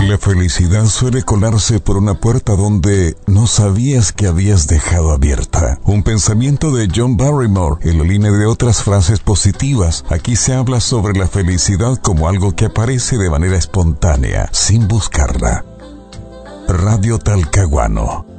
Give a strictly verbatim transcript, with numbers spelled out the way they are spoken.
La felicidad suele colarse por una puerta donde no sabías que habías dejado abierta. Un pensamiento de John Barrymore en la línea de otras frases positivas. Aquí se habla sobre la felicidad como algo que aparece de manera espontánea, sin buscarla. Radio Talcahuano.